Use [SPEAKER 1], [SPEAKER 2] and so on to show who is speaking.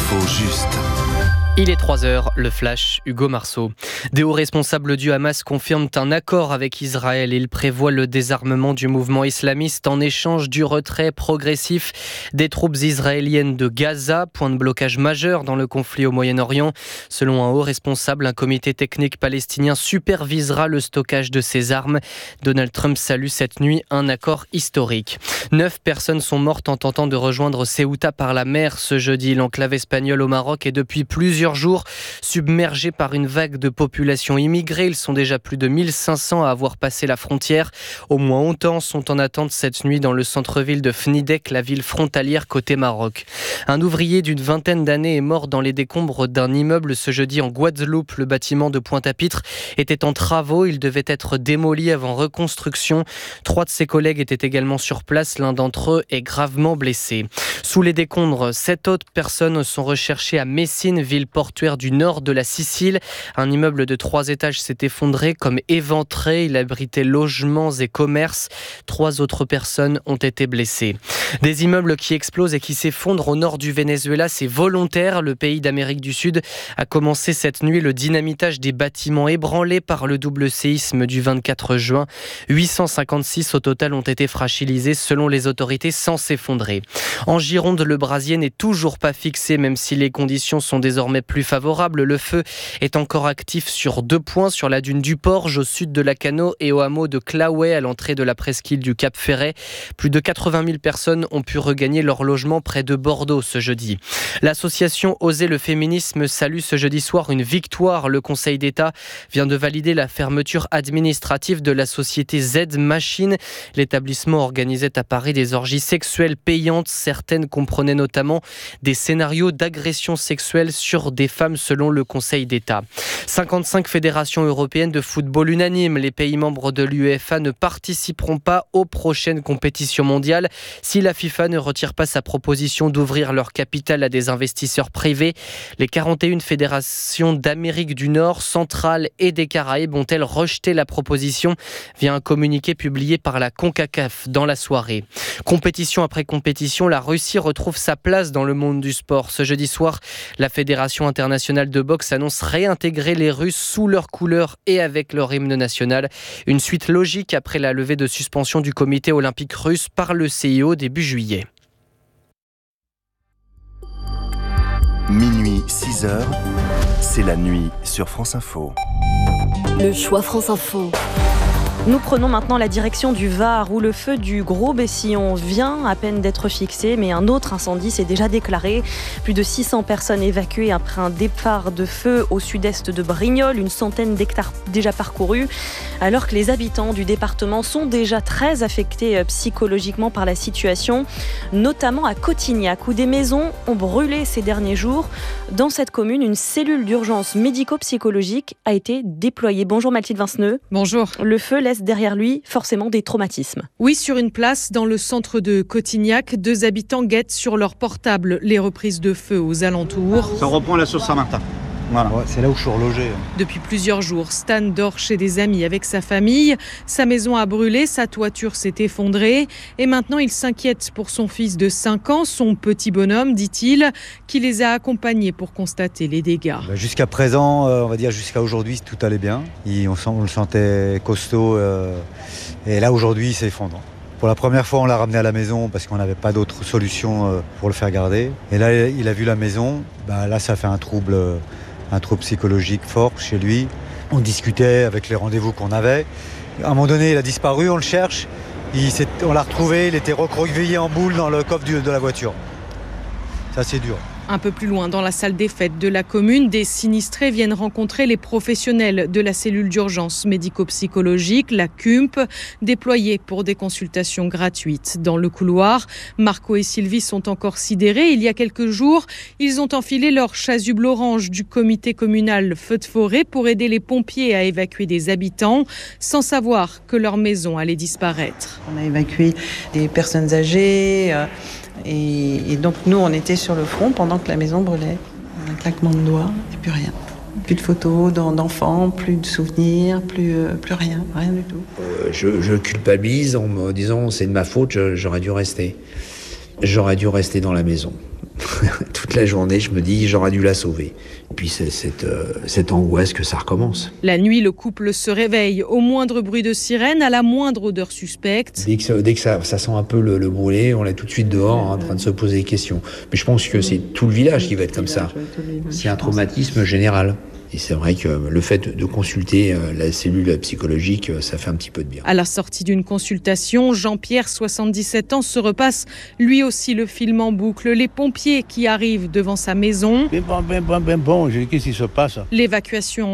[SPEAKER 1] L'info juste.
[SPEAKER 2] Il est 3h, le flash, Hugo Marceau. Des hauts responsables du Hamas confirment un accord avec Israël. Ils prévoient le désarmement du mouvement islamiste en échange du retrait progressif des troupes israéliennes de Gaza, point de blocage majeur dans le conflit au Moyen-Orient. Selon un haut responsable, un comité technique palestinien supervisera le stockage de ces armes. Donald Trump salue cette nuit un accord historique. 9 personnes sont mortes en tentant de rejoindre Ceuta par la mer ce jeudi. L'enclave espagnole au Maroc est depuis plusieurs jours submergés par une vague de population immigrée. Ils sont déjà plus de 1500 à avoir passé la frontière. Au moins autant sont en attente cette nuit dans le centre-ville de Fnidek, la ville frontalière côté Maroc. Un ouvrier d'une vingtaine d'années est mort dans les décombres d'un immeuble ce jeudi en Guadeloupe. Le bâtiment de Pointe-à-Pitre était en travaux. Il devait être démoli avant reconstruction. 3 de ses collègues étaient également sur place. L'un d'entre eux est gravement blessé. Sous les décombres, 7 autres personnes sont recherchées à Messine, ville portuaire du nord de la Sicile. Un immeuble de 3 étages s'est effondré comme éventré. Il abritait logements et commerces. 3 autres personnes ont été blessées. Des immeubles qui explosent et qui s'effondrent au nord du Venezuela, c'est volontaire. Le pays d'Amérique du Sud a commencé cette nuit le dynamitage des bâtiments ébranlés par le double séisme du 24 juin. 856 au total ont été fragilisés selon les autorités sans s'effondrer. En Gironde, le brasier n'est toujours pas fixé, même si les conditions sont désormais plus favorable. Le feu est encore actif sur 2 points, sur la dune du Porge, au sud de Lacanau et au hameau de Claouet, à l'entrée de la presqu'île du Cap Ferret. Plus de 80 000 personnes ont pu regagner leur logement près de Bordeaux ce jeudi. L'association Oser le féminisme salue ce jeudi soir une victoire. Le Conseil d'État vient de valider la fermeture administrative de la société Z Machine. L'établissement organisait à Paris des orgies sexuelles payantes. Certaines comprenaient notamment des scénarios d'agression sexuelle sur des femmes selon le Conseil d'État. 55 fédérations européennes de football unanimes. Les pays membres de l'UEFA ne participeront pas aux prochaines compétitions mondiales si la FIFA ne retire pas sa proposition d'ouvrir leur capital à des investisseurs privés. Les 41 fédérations d'Amérique du Nord, centrale et des Caraïbes ont-elles rejeté la proposition via un communiqué publié par la CONCACAF dans la soirée. Compétition après compétition, la Russie retrouve sa place dans le monde du sport. Ce jeudi soir, la Fédération internationale de boxe annonce réintégrer les Russes sous leurs couleurs et avec leur hymne national. Une suite logique après la levée de suspension du comité olympique russe par le CIO début juillet.
[SPEAKER 1] Minuit 6h, c'est la nuit sur France Info.
[SPEAKER 3] Le choix France Info.
[SPEAKER 4] Nous prenons maintenant la direction du Var où le feu du Gros Bessillon vient à peine d'être fixé, mais un autre incendie s'est déjà déclaré. Plus de 600 personnes évacuées après un départ de feu au sud-est de Brignoles, une centaine d'hectares déjà parcourus, alors que les habitants du département sont déjà très affectés psychologiquement par la situation, notamment à Cotignac où des maisons ont brûlé ces derniers jours. Dans cette commune, une cellule d'urgence médico-psychologique a été déployée. Bonjour Mathilde Vinceneux.
[SPEAKER 5] Bonjour.
[SPEAKER 4] Le feu laisse derrière lui forcément des traumatismes.
[SPEAKER 5] Oui, sur une place dans le centre de Cotignac, 2 habitants guettent sur leur portable les reprises de feu aux alentours.
[SPEAKER 6] Ça reprend la source Saint-Martin. Voilà.
[SPEAKER 7] Ouais, c'est là où je suis relogé.
[SPEAKER 5] Depuis plusieurs jours, Stan dort chez des amis avec sa famille. Sa maison a brûlé, sa toiture s'est effondrée. Et maintenant, il s'inquiète pour son fils de 5 ans, son petit bonhomme, dit-il, qui les a accompagnés pour constater les dégâts.
[SPEAKER 7] Jusqu'à présent, on va dire jusqu'à aujourd'hui, tout allait bien. On le sentait costaud. Et là, aujourd'hui, il s'effondre. Pour la première fois, on l'a ramené à la maison parce qu'on n'avait pas d'autre solution pour le faire garder. Et là, il a vu la maison. Là, ça fait un trouble psychologique fort chez lui. On discutait avec les rendez-vous qu'on avait. À un moment donné, il a disparu, on le cherche. On l'a retrouvé, il était recroquevillé en boule dans le coffre de la voiture. Ça, c'est dur.
[SPEAKER 5] Un peu plus loin, dans la salle des fêtes de la commune, des sinistrés viennent rencontrer les professionnels de la cellule d'urgence médico-psychologique, la CUMP, déployée pour des consultations gratuites. Dans le couloir, Marco et Sylvie sont encore sidérés. Il y a quelques jours, ils ont enfilé leur chasuble orange du comité communal Feux de forêt pour aider les pompiers à évacuer des habitants, sans savoir que leur maison allait disparaître.
[SPEAKER 8] On a évacué des personnes âgées. Et donc nous on était sur le front pendant que la maison brûlait. Un claquement de doigts et plus rien. Plus de photos d'enfants, plus de souvenirs, plus rien du tout.
[SPEAKER 9] Je culpabilise en me disant c'est de ma faute, j'aurais dû rester. J'aurais dû rester dans la maison. Toute la journée, je me dis, j'aurais dû la sauver. Et puis c'est cette angoisse que ça recommence.
[SPEAKER 5] La nuit, le couple se réveille au moindre bruit de sirène, à la moindre odeur suspecte.
[SPEAKER 9] Dès que ça sent un peu le brûlé, on est tout de suite dehors en train de se poser des questions. Mais je pense que c'est tout le village qui va être comme ça. C'est un traumatisme général. Et c'est vrai que le fait de consulter la cellule psychologique, ça fait un petit peu de bien.
[SPEAKER 5] À la sortie d'une consultation, Jean-Pierre, 77 ans, se repasse lui aussi le film en boucle. Les pompiers qui arrivent devant sa maison.
[SPEAKER 10] Bon, je dis, qu'est-ce qui se passe ?
[SPEAKER 5] L'évacuation